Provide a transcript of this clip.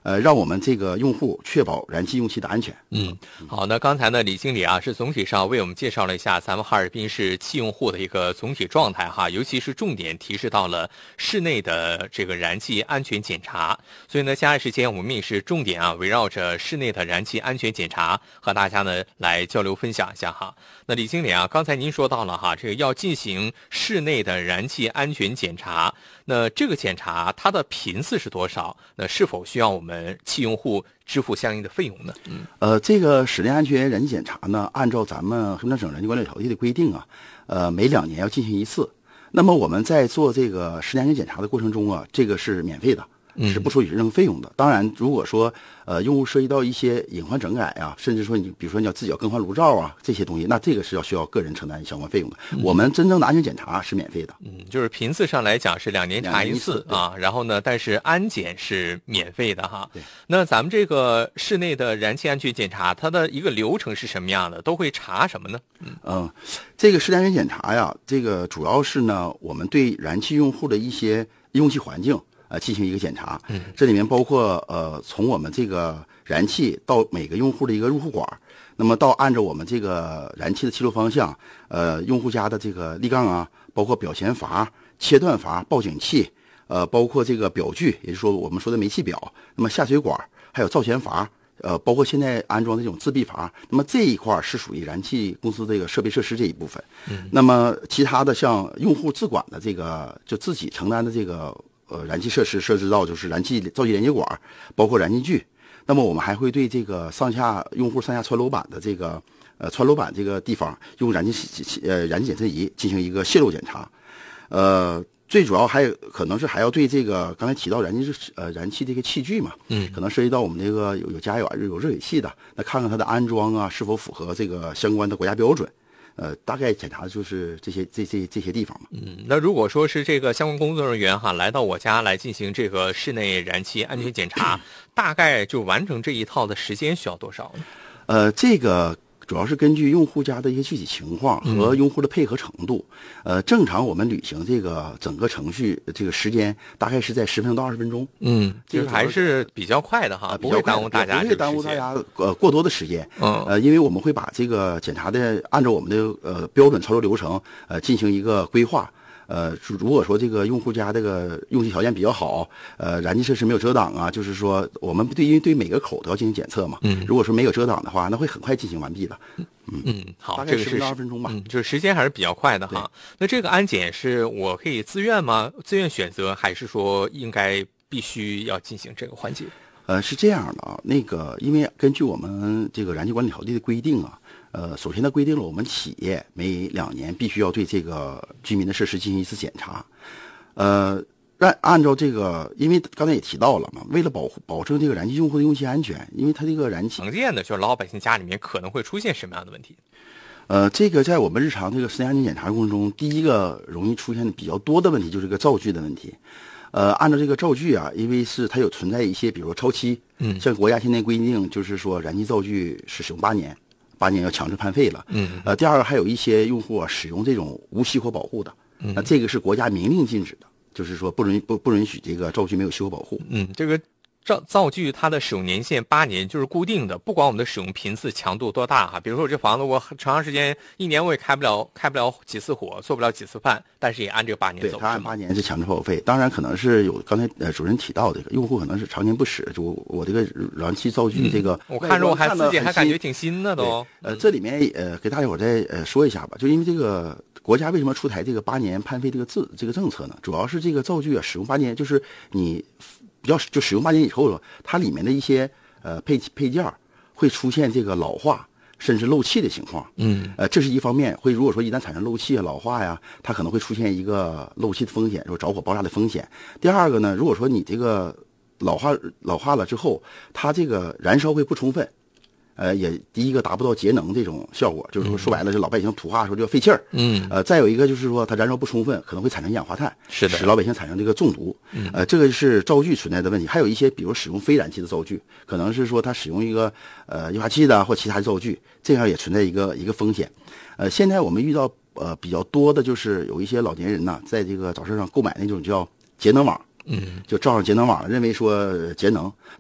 让我们这个用户确保燃气用气的安全。 好，那刚才呢，李经理啊是总体上为我们介绍了一下咱们哈尔滨市气用户的一个总体状态哈，尤其是重点提示到了室内的这个燃气安全检查。所以呢，接下来时间我们也是重点啊围绕着室内的燃气安全检查和大家呢来交流分享一下哈。那李经理啊，刚才您说到了哈，这个要进行室内的燃气安全检查，那这个检查它的频次是多少？那是否需要我们气用户支付相应的费用呢？ 这个室内安全燃气检查呢，按照咱们黑龙江省燃气管理条例的规定啊，每2年要进行一次。那么我们在做这个室内安全检查的过程中啊，这个是免费的，是不收取任何费用的。当然，如果说用户涉及到一些隐患整改啊，甚至说你比如说你要自己要更换炉罩啊这些东西，那这个是需要个人承担相关费用的。我们真正的安全检查是免费的。 就是频次上来讲是2年查一次啊，然后呢，但是安检是免费的哈。那咱们这个室内的燃气安全检查，它的一个流程是什么样的？都会查什么呢？ 这个室内安全检查呀，这个主要是呢，我们对燃气用户的一些用气环境进行一个检查。这里面包括从我们这个燃气到每个用户的一个入户管，那么到按照我们这个燃气的气流方向，用户家的这个立杠啊，包括表前阀、切断阀、报警器，包括这个表具，也就是说我们说的煤气表，那么下水管，还有造前阀，包括现在安装的这种自闭阀，那么这一块是属于燃气公司这个设备设施这一部分。那么其他的像用户自管的这个就自己承担的这个燃气设施涉及到就是燃气造气连接管，包括燃气具。那么我们还会对这个用户上下穿楼板的这个穿楼板这个地方用燃气检测仪进行一个泄漏检查。最主要还有可能是还要对这个刚才提到燃气这个器具嘛，可能涉及到我们这个有加油有热水器的，那看看它的安装啊是否符合这个相关的国家标准。大概检查的就是这些地方嘛。 那如果说是这个相关工作人员哈来到我家来进行这个室内燃气安全检查，大概就完成这一套的时间需要多少呢？ 这个主要是根据用户家的一些具体情况和用户的配合程度。正常我们履行这个整个程序这个时间大概是在10分钟到20分钟。 就是还是比较快的哈，不会耽误大家， 不会耽误大家过多的时间。因为我们会把这个检查的按照我们的标准操作流程进行一个规划。如果说这个用户家这个用气条件比较好，燃气设施没有遮挡啊，就是说我们因为对每个口都要进行检测嘛。如果说没有遮挡的话，那会很快进行完毕的。 好， 大概10到20分钟吧。 就是时间还是比较快的哈。那这个安检是我可以自愿吗？自愿选择，还是说应该必须要进行这个环节？ 是这样的啊，因为根据我们这个燃气管理条例的规定啊。首先它规定了我们企业每2年必须要对这个居民的设施进行一次检查。按照这个，因为刚才也提到了嘛，为了保证这个燃气用户的用气安全，因为它这个燃气常见的就是老百姓家里面可能会出现什么样的问题？ 这个在我们日常这个室内安全检查过程中，第一个容易出现的比较多的问题就是这个灶具的问题。按照这个灶具啊，因为是它有存在一些，比如说超期，像国家现在规定就是说燃气灶具是使用8年。8年要强制判废了。第二个还有一些用户使用这种无熄火保护的，那这个是国家明令禁止的，就是说不允许这个灶具没有熄火保护。 这个灶具它的使用年限8年就是固定的，不管我们的使用频次强度多大哈。比如说我这房子我长时间1年我也开不了几次火，做不了几次饭，但是也按这个8年走。 对，他按8年是强制报废。当然可能是有刚才主任提到的用户可能是常年不使，就我这个燃气灶具这个， 我看着我自己还感觉挺新的都。 这里面给大家伙再说一下吧，就因为这个国家为什么出台这个8年判废这个政策呢？主要是这个灶具使用8年，就是你就使用8年以后了，它里面的一些配件会出现这个老化甚至漏气的情况。这是一方面，如果说一旦产生漏气老化呀，它可能会出现一个漏气的风险，说着火爆炸的风险。第二个呢，如果说你这个老化了之后，它这个燃烧会不充分。也第一个达不到节能这种效果，就是说白了，这老百姓土话说就费气儿。再有一个就是说它燃烧不充分，可能会产生一氧化碳， 是的， 使老百姓产生这个中毒。这个是灶具存在的问题。还有一些比如使用非燃气的灶具，可能是说它使用一个液化气的或其他的灶具，这样也存在一个风险。现在我们遇到比较多的就是有一些老年人呢，在这个早市上购买那种叫节能网。就罩上节能网，认为说节能，